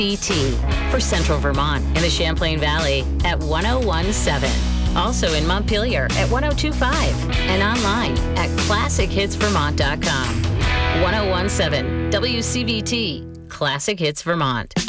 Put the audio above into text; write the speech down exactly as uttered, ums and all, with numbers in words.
B T for Central Vermont and the Champlain Valley at one oh one seven. Also in Montpelier at one oh two five and online at classic hits vermont dot com. one oh one seven W C V T, Classic Hits Vermont.